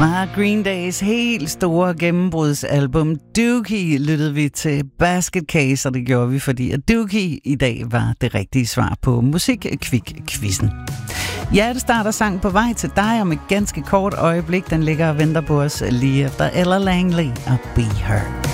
Green Days helt store gennembrudsalbum Dookie lyttede vi til Basket Case, og det gjorde vi, fordi at Dookie i dag var det rigtige svar på Musik-Kvik-quizzen. Hjertestarter sang på vej til dig om et ganske kort øjeblik. Den ligger og venter på os lige efter Ella Langley og Be Her.